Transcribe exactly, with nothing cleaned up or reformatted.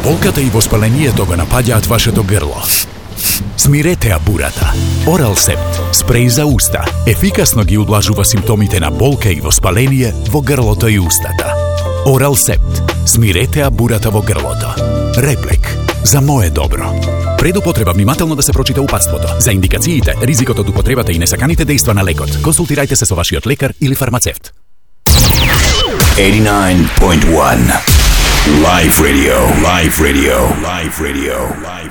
болката и воспалението го напаѓаат вашето грло. Смиретеа бурата. Оралсепт, спреј за уста, ефикасно ги удлажува симптомите на болка и воспаление во грлото и устата. Оралсепт, смиретеа бурата во грлото. Реплек, за мое добро. Пред употреба внимателно да се прочита упатството. За индикациите, ризикот од употребата и несаканите дејства на лекот, консултирајте се со вашиот лекар или фармацевт. eighty-nine point one Live Radio, Live Radio, Live Radio, Live